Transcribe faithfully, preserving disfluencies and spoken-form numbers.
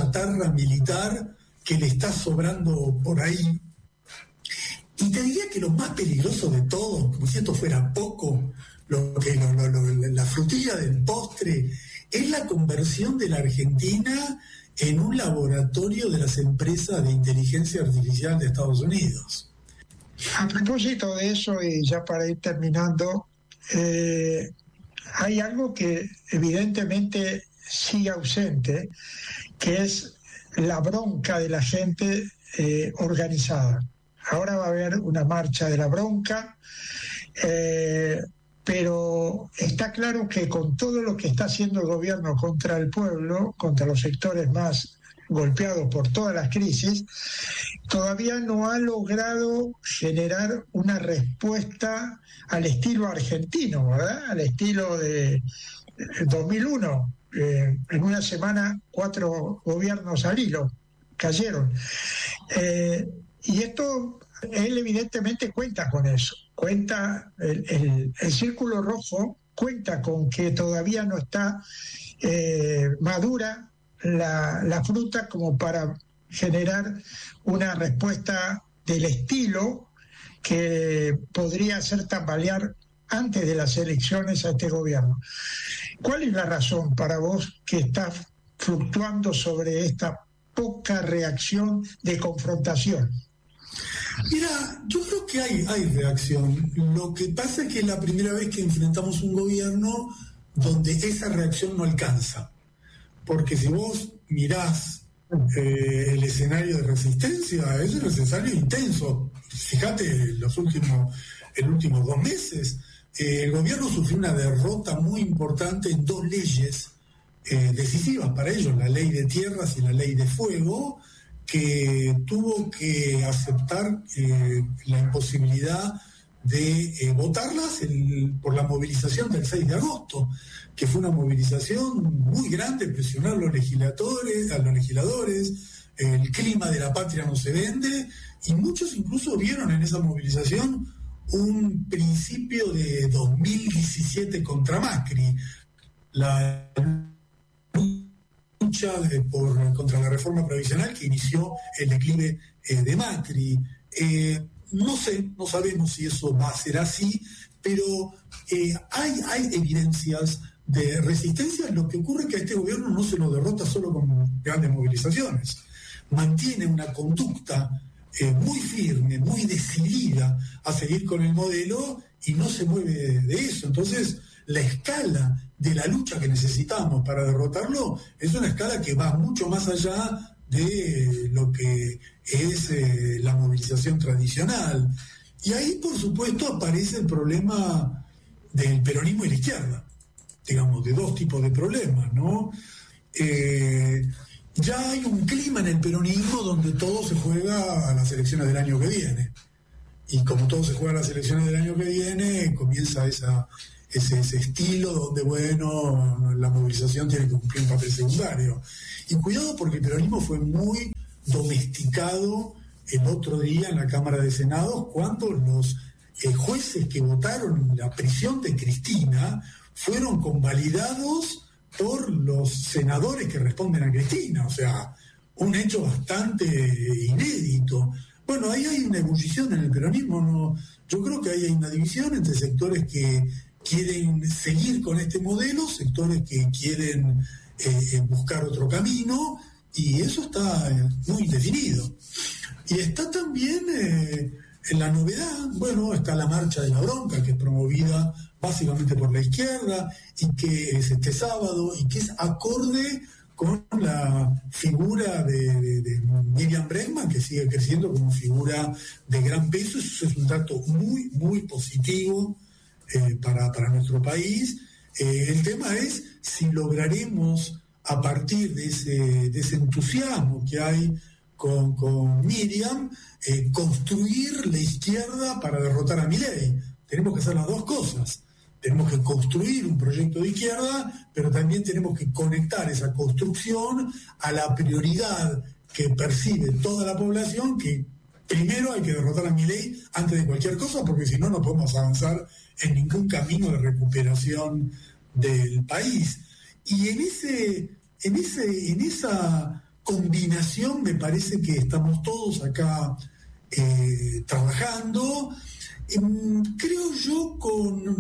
chatarra militar que le está sobrando por ahí. Y te diría que lo más peligroso de todo, como si esto fuera poco, lo que lo, lo, lo, la frutilla del postre, es la conversión de la Argentina en un laboratorio de las empresas de inteligencia artificial de Estados Unidos. A propósito de eso, y ya para ir terminando, eh, hay algo que evidentemente sigue ausente, que es la bronca de la gente eh, organizada. Ahora va a haber una marcha de la bronca, eh, pero está claro que con todo lo que está haciendo el gobierno contra el pueblo, contra los sectores más golpeados por todas las crisis, todavía no ha logrado generar una respuesta al estilo argentino, ¿verdad? Al estilo de dos mil uno. Eh, en una semana, cuatro gobiernos al hilo cayeron. Eh, y esto, él evidentemente cuenta con eso. Cuenta, el, el, el Círculo Rojo cuenta con que todavía no está eh, madura La, la fruta como para generar una respuesta del estilo que podría hacer tambalear antes de las elecciones a este gobierno. ¿Cuál es la razón para vos que está fluctuando sobre esta poca reacción de confrontación? Mira, yo creo que hay, hay reacción. Lo que pasa es que es la primera vez que enfrentamos un gobierno donde esa reacción no alcanza. Porque si vos mirás eh, el escenario de resistencia, es un escenario intenso. Fíjate, los últimos, el últimos dos meses, eh, el gobierno sufrió una derrota muy importante en dos leyes eh, decisivas para ellos, la ley de tierras y la ley de fuego, que tuvo que aceptar eh, la imposibilidad de eh, votarlas el, por la movilización del seis de agosto, que fue una movilización muy grande, presionar a los legisladores, a los legisladores, el clima de la patria no se vende, y muchos incluso vieron en esa movilización un principio de dos mil diecisiete contra Macri, la lucha de, por, contra la reforma previsional que inició el declive eh, de Macri. Eh, no sé, no sabemos si eso va a ser así, pero eh, hay, hay evidencias de resistencia. Lo que ocurre es que a este gobierno no se lo derrota solo con grandes movilizaciones, mantiene una conducta eh, muy firme, muy decidida a seguir con el modelo y no se mueve de, de eso. Entonces, la escala de la lucha que necesitamos para derrotarlo es una escala que va mucho más allá de lo que es eh, la movilización tradicional. Y ahí, por supuesto, aparece el problema del peronismo y la izquierda, digamos, de dos tipos de problemas, ¿no? Eh, ya hay un clima en el peronismo donde todo se juega a las elecciones del año que viene. Y como todo se juega a las elecciones del año que viene, comienza esa, ese, ese estilo donde, bueno, la movilización tiene que cumplir un papel secundario. Y cuidado, porque el peronismo fue muy domesticado el otro día en la Cámara de Senados cuando los eh, jueces que votaron la prisión de Cristina fueron convalidados por los senadores que responden a Cristina. O sea, un hecho bastante inédito. Bueno, ahí hay una ebullición en el peronismo, ¿no? Yo creo que ahí hay una división entre sectores que quieren seguir con este modelo, sectores que quieren eh, buscar otro camino, y eso está eh, muy definido. Y está también eh, en la novedad, bueno, está la marcha de la bronca, que es promovida básicamente por la izquierda, y que es este sábado, y que es acorde con la figura de, de, de Miriam Bregman, que sigue creciendo como figura de gran peso. Eso es un dato muy, muy positivo eh, para, para nuestro país. Eh, el tema es si lograremos, a partir de ese, de ese entusiasmo que hay con, con Miriam, eh, construir la izquierda para derrotar a Milei. Tenemos que hacer las dos cosas. Tenemos que construir un proyecto de izquierda, pero también tenemos que conectar esa construcción a la prioridad que percibe toda la población, que primero hay que derrotar a Milei antes de cualquier cosa, porque si no, no podemos avanzar en ningún camino de recuperación del país. Y en ese, en ese, en esa combinación me parece que estamos todos acá eh, trabajando, eh, creo yo, con